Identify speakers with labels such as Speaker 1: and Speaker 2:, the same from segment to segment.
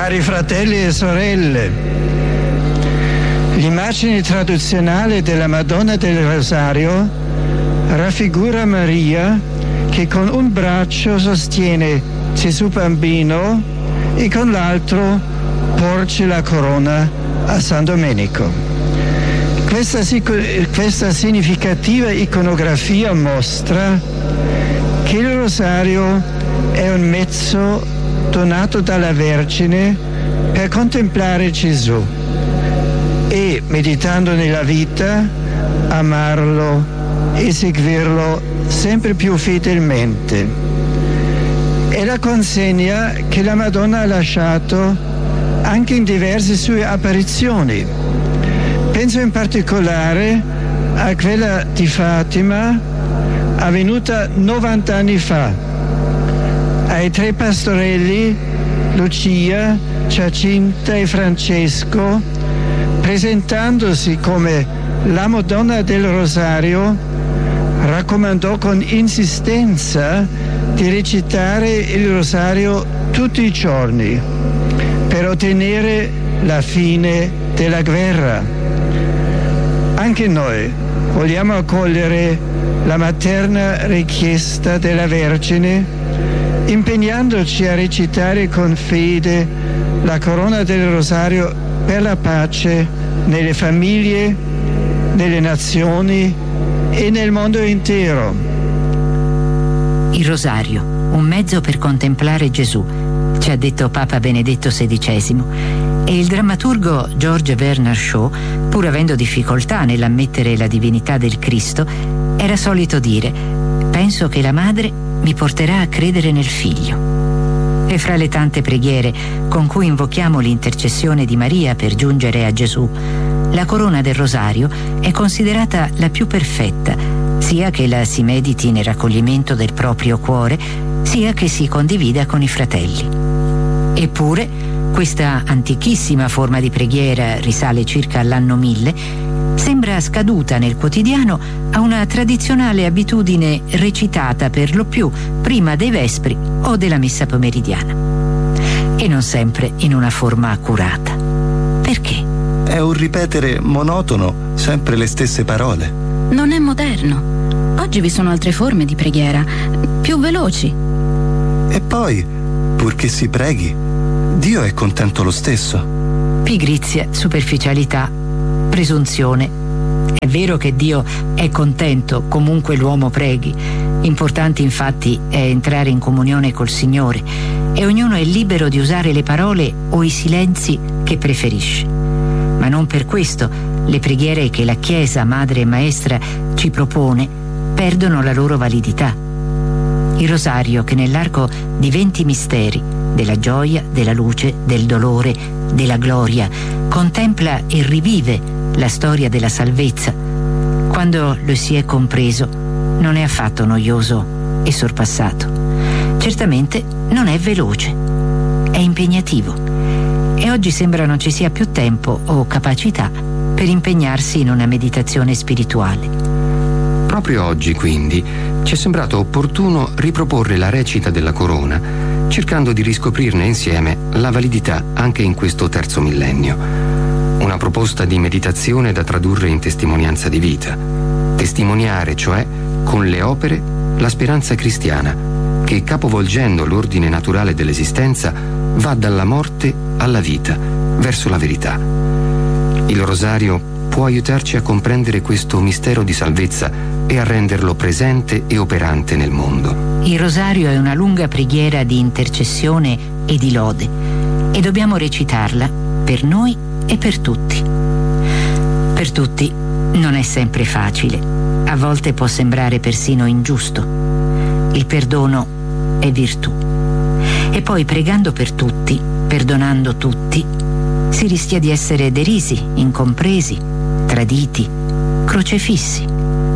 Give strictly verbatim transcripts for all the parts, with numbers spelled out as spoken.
Speaker 1: Cari fratelli e sorelle, l'immagine tradizionale della Madonna del Rosario raffigura Maria che con un braccio sostiene Gesù bambino e con l'altro porge la corona a San Domenico. Questa, questa significativa iconografia mostra che il rosario è un mezzo donato dalla Vergine per contemplare Gesù e, meditando nella vita, amarlo e seguirlo sempre più fedelmente. È la consegna che la Madonna ha lasciato anche in diverse sue apparizioni. Penso in particolare a quella di Fatima, avvenuta novanta anni fa, ai tre pastorelli Lucia, Giacinta e Francesco, presentandosi come la Madonna del Rosario, raccomandò con insistenza di recitare il Rosario tutti i giorni per ottenere la fine della guerra. Anche noi vogliamo accogliere la materna richiesta della Vergine, impegnandoci a recitare con fede la corona del Rosario per la pace nelle famiglie, nelle nazioni e nel mondo intero.
Speaker 2: Il Rosario, un mezzo per contemplare Gesù, ci ha detto Papa Benedetto sedicesimo. E il drammaturgo George Bernard Shaw, pur avendo difficoltà nell'ammettere la divinità del Cristo, era solito dire: penso che la madre mi porterà a credere nel figlio. E fra le tante preghiere con cui invochiamo l'intercessione di Maria per giungere a Gesù, la corona del Rosario è considerata la più perfetta, sia che la si mediti nel raccoglimento del proprio cuore, sia che si condivida con i fratelli. Eppure, questa antichissima forma di preghiera risale circa all'anno mille, sembra scaduta nel quotidiano a una tradizionale abitudine recitata per lo più prima dei vespri o della messa pomeridiana. E non sempre in una forma accurata. Perché?
Speaker 3: È un ripetere monotono sempre le stesse parole.
Speaker 4: Non è moderno. Oggi vi sono altre forme di preghiera, più veloci.
Speaker 3: E poi, purché si preghi, Dio è contento lo stesso.
Speaker 2: Pigrizia, superficialità, presunzione. È vero che Dio è contento comunque l'uomo preghi. Importante infatti è entrare in comunione col Signore e ognuno è libero di usare le parole o i silenzi che preferisce. Ma non per questo le preghiere che la Chiesa, madre e maestra, ci propone perdono la loro validità. Il rosario, che nell'arco di venti misteri della gioia, della luce, del dolore, della gloria, contempla e rivive la storia della salvezza. Quando lo si è compreso, non è affatto noioso e sorpassato. Certamente non è veloce, è impegnativo. E oggi sembra non ci sia più tempo o capacità per impegnarsi in una meditazione spirituale.
Speaker 5: Proprio oggi, quindi, ci è sembrato opportuno riproporre la recita della corona, cercando di riscoprirne insieme la validità anche in questo terzo millennio. Una proposta di meditazione da tradurre in testimonianza di vita. Testimoniare, cioè, con le opere, la speranza cristiana, che, capovolgendo l'ordine naturale dell'esistenza, va dalla morte alla vita, verso la verità. Il rosario può aiutarci a comprendere questo mistero di salvezza e a renderlo presente e operante nel mondo.
Speaker 2: Il rosario è una lunga preghiera di intercessione e di lode e dobbiamo recitarla per noi e per tutti. Per tutti non è sempre facile, a volte può sembrare persino ingiusto. Il perdono è virtù. E poi, pregando per tutti, perdonando tutti, si rischia di essere derisi, incompresi, traditi, crocefissi.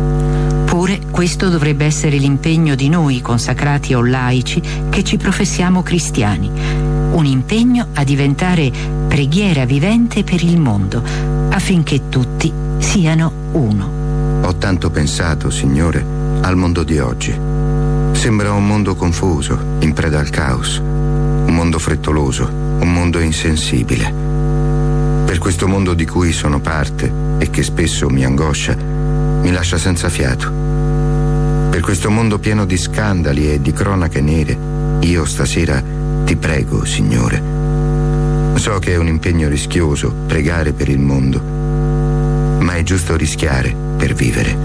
Speaker 2: Pure questo dovrebbe essere l'impegno di noi, consacrati o laici, che ci professiamo cristiani. Un impegno a diventare preghiera vivente per il mondo, affinché tutti siano uno.
Speaker 6: Ho tanto pensato, Signore, al mondo di oggi. Sembra un mondo confuso, in preda al caos. Un mondo frettoloso, un mondo insensibile. Per questo mondo di cui sono parte e che spesso mi angoscia, mi lascia senza fiato. Per questo mondo pieno di scandali e di cronache nere, io stasera ti prego, Signore. So che è un impegno rischioso pregare per il mondo, ma è giusto rischiare per vivere.